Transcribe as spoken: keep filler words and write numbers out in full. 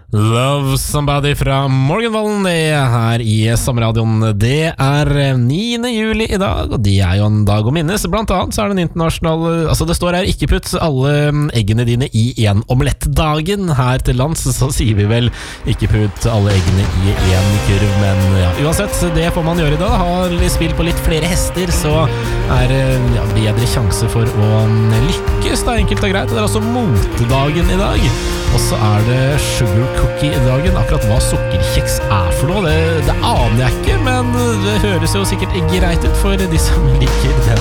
Love Somebody fra Morgenvallen, det er her i Sommerradioen. Det er niende juli i dag, og det er jo en dag å minnes. Blant annet så er det en internasjonal, altså det står her, ikke putt alle eggene dine i en omelettdagen. Her til lands så sier vi vel ikke putt alle eggene i en kurv, men ja, uansett, det får man gjøre i dag. Har spilt på litt flere hester, så er det ja, bedre sjanse for å lykkes, da, enkelt og greit. Det er altså motedagen i dag, og så er det sugar cookie-dagen. Akkurat hva sukkerkjeks er for noe, det, det aner jeg ikke, men det høres jo sikkert greit ut for de som liker den